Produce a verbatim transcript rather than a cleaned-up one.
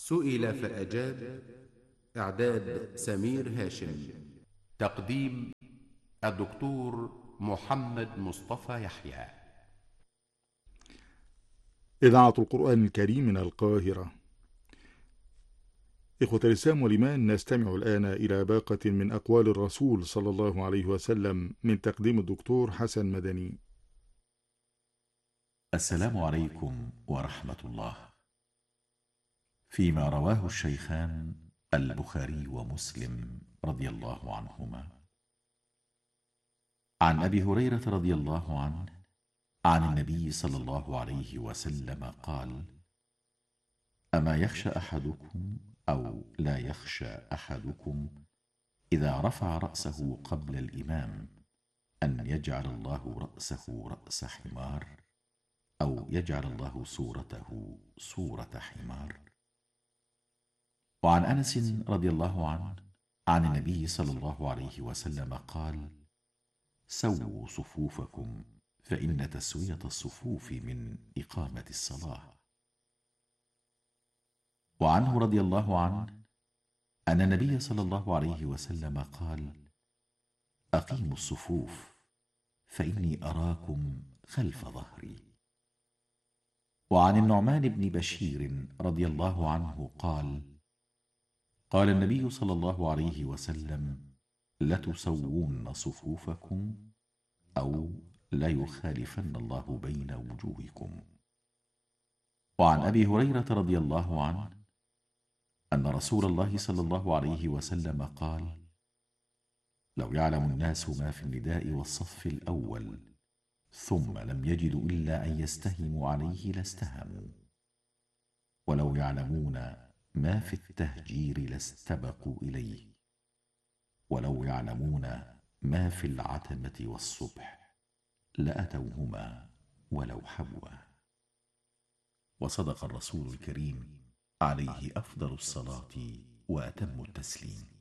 سئل فأجاب. إعداد سمير هاشم. تقديم الدكتور محمد مصطفى يحيى. إذاعة القرآن الكريم من القاهرة. إخوة الإسلام والإيمان، نستمع الآن إلى باقة من أقوال الرسول صلى الله عليه وسلم من تقديم الدكتور حسن مدني. السلام عليكم ورحمة الله. فيما رواه الشيخان البخاري ومسلم رضي الله عنهما عن أبي هريرة رضي الله عنه عن النبي صلى الله عليه وسلم قال: أما يخشى أحدكم أو لا يخشى أحدكم إذا رفع رأسه قبل الإمام أن يجعل الله رأسه رأس حمار أو يجعل الله صورته صورة حمار؟ وعن أنس رضي الله عنه عن النبي صلى الله عليه وسلم قال: سووا صفوفكم فإن تسوية الصفوف من إقامة الصلاة. وعنه رضي الله عنه أن النبي صلى الله عليه وسلم قال: أقيموا الصفوف فإني أراكم خلف ظهري. وعن النعمان بن بشير رضي الله عنه قال: قال النبي صلى الله عليه وسلم: لتسوون صفوفكم أو ليخالفن الله بين وجوهكم. وعن أبي هريرة رضي الله عنه أن رسول الله صلى الله عليه وسلم قال: لو يعلم الناس ما في النداء والصف الأول ثم لم يجدوا إلا أن يستهموا عليه لاستهموا، ولو يعلمون ما في التهجير لاستبقوا إليه، ولو يعلمون ما في العتمة والصبح لأتوهما ولو حبوا. وصدق الرسول الكريم عليه أفضل الصلاة وأتم التسليم.